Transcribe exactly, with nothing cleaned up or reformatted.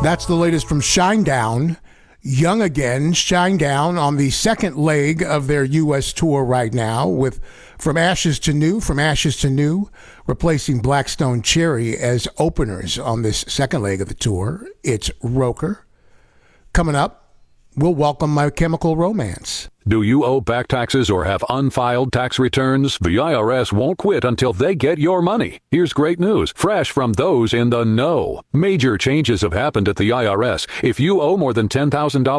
That's the latest from Shinedown. Young again, Shinedown on the second leg of their U S tour right now with From Ashes to New, From Ashes to New, replacing Blackstone Cherry as openers on this second leg of the tour. It's Roker. Coming up, we'll welcome My Chemical Romance. Do you owe back taxes or have unfiled tax returns? The I R S won't quit until they get your money. Here's great news, fresh from those in the know. Major changes have happened at the I R S. If you owe more than ten thousand dollars